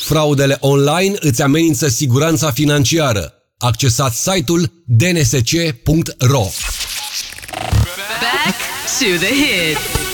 Fraudele online îți amenință siguranța financiară. Accesați site-ul dnsc.ro. Back to the hits.